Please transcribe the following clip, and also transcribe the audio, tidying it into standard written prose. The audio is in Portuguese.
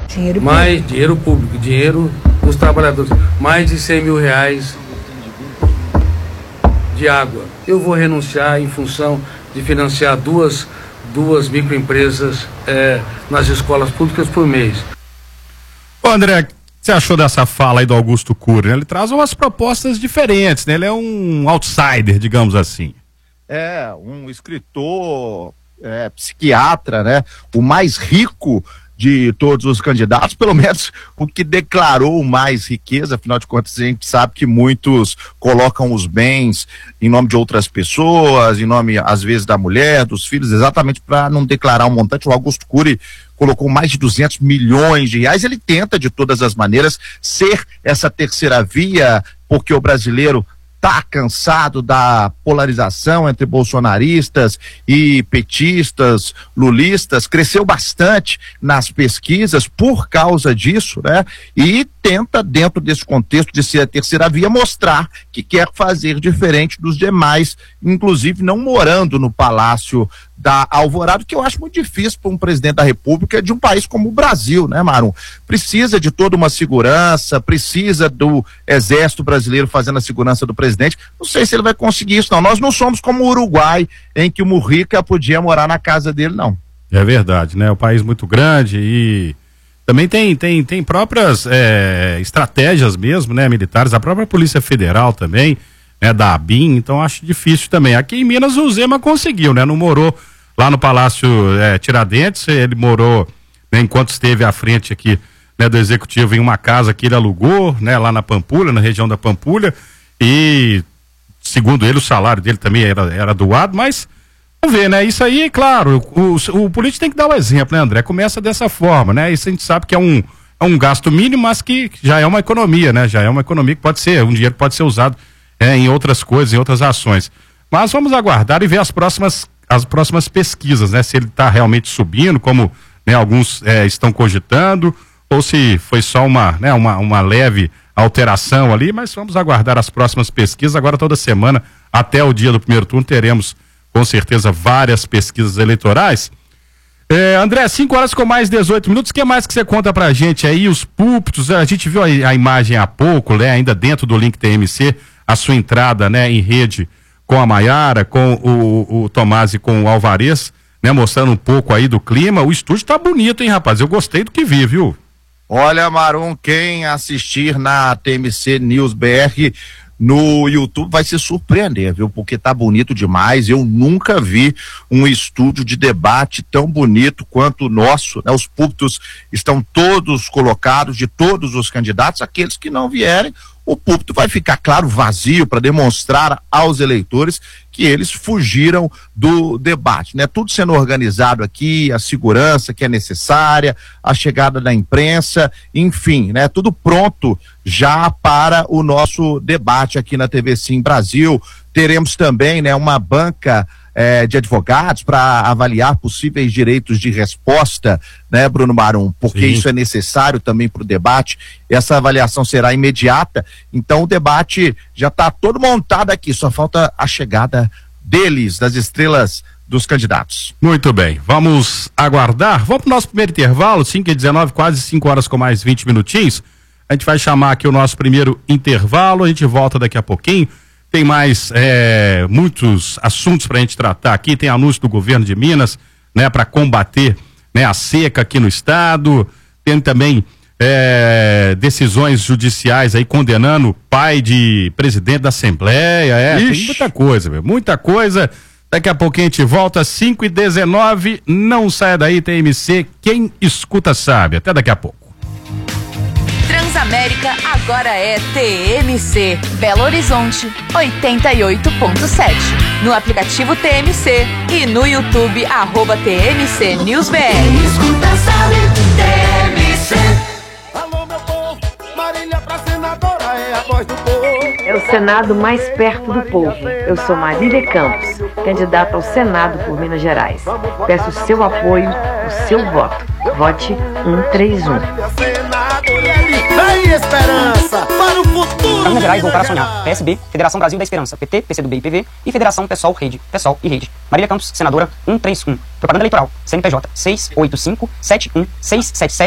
Dinheiro público, dinheiro dos trabalhadores, mais de R$100 mil de água. Eu vou renunciar em função de financiar duas microempresas nas escolas públicas por mês. Ô André, o que você achou dessa fala aí do Augusto Cury? Ele traz umas propostas diferentes, né? Ele é um outsider, digamos assim. É, um escritor, psiquiatra, né? O mais rico de todos os candidatos, pelo menos o que declarou mais riqueza. Afinal de contas, a gente sabe que muitos colocam os bens em nome de outras pessoas, em nome, às vezes, da mulher, dos filhos, exatamente para não declarar um montante. O Augusto Cury colocou mais de R$200 milhões. Ele tenta, de todas as maneiras, ser essa terceira via, porque o brasileiro está cansado da polarização entre bolsonaristas e petistas, lulistas, cresceu bastante nas pesquisas por causa disso, né? E tenta, dentro desse contexto de ser a terceira via, mostrar que quer fazer diferente dos demais, inclusive não morando no Palácio da Alvorada, que eu acho muito difícil para um presidente da República de um país como o Brasil, né, Marum? Precisa de toda uma segurança, precisa do Exército Brasileiro fazendo a segurança do presidente. Não sei se ele vai conseguir isso, não. Nós não somos como o Uruguai, em que o Mujica podia morar na casa dele, não. É verdade, né? É um país muito grande e também tem próprias estratégias mesmo, né, militares, a própria Polícia Federal também, né, da ABIN, então acho difícil também. Aqui em Minas o Zema conseguiu, né? Não morou lá no Palácio Tiradentes, ele morou, né, enquanto esteve à frente aqui, né, do Executivo, em uma casa que ele alugou, né, lá na Pampulha, na região da Pampulha, e segundo ele o salário dele também era doado, mas vamos ver, né? Isso aí, claro, o político tem que dar o exemplo, né, André? Começa dessa forma, né? Isso a gente sabe que é um gasto mínimo, mas que já é uma economia, né? Já é uma economia que pode ser, um dinheiro que pode ser usado em outras coisas, em outras ações. Mas vamos aguardar e ver as próximas pesquisas, né? Se ele está realmente subindo, como, né, alguns estão cogitando, ou se foi só uma leve alteração ali, mas vamos aguardar as próximas pesquisas. Agora toda semana, até o dia do primeiro turno, teremos com certeza várias pesquisas eleitorais. André, 5 horas com mais 18 minutos, o que mais que você conta pra gente aí? Os púlpitos, a gente viu a imagem há pouco, né, ainda dentro do link TMC, a sua entrada, né, em rede com a Maiara, com o Tomás e com o Alvarez, né, mostrando um pouco aí do clima. O estúdio tá bonito, hein, rapaz? Eu gostei do que vi, viu? Olha, Marum, quem assistir na TMC News BR no YouTube vai se surpreender, viu? Porque tá bonito demais. Eu nunca vi um estúdio de debate tão bonito quanto o nosso, né? Os púlpitos estão todos colocados, de todos os candidatos. Aqueles que não vierem, o púlpito vai ficar, claro, vazio, para demonstrar aos eleitores que eles fugiram do debate, né? Tudo sendo organizado aqui, a segurança que é necessária, a chegada da imprensa, enfim, né? Tudo pronto já para o nosso debate aqui na TV Sim Brasil. Teremos também, né, uma banca de advogados para avaliar possíveis direitos de resposta, né, Bruno Marum? Porque Sim, isso é necessário também para o debate. Essa avaliação será imediata, então o debate já está todo montado aqui, só falta a chegada deles, das estrelas dos candidatos. Muito bem, vamos aguardar. Vamos para o nosso primeiro intervalo, 5h19, quase 5 horas com mais 20 minutinhos. A gente vai chamar aqui o nosso primeiro intervalo, a gente volta daqui a pouquinho. Tem mais muitos assuntos para a gente tratar aqui. Tem anúncio do governo de Minas, né, para combater, né, a seca aqui no estado. Tem também decisões judiciais aí condenando o pai de presidente da Assembleia. Tem muita coisa, muita coisa. Daqui a pouquinho a gente volta, 5h19. Não saia daí, TMC. Quem escuta sabe. Até daqui a pouco. Transamérica agora é TMC, Belo Horizonte 88.7. No aplicativo TMC e no YouTube @TMC News BR. Escuta, sabe, TMC. Alô, meu povo, Marília pra senadora é a voz do povo. É o Senado mais perto do povo. Eu sou Marília Campos, candidata ao Senado por Minas Gerais. Peço o seu apoio, o seu voto. Vote 131. Aí, esperança para o futuro. Minas Gerais voltar a sonhar. PSB, Federação Brasil da Esperança, PT, PCdoB e PV e Federação PSOL, Rede, PSOL e Rede. Marília Campos, senadora 131. Propaganda eleitoral. CNPJ 685716777.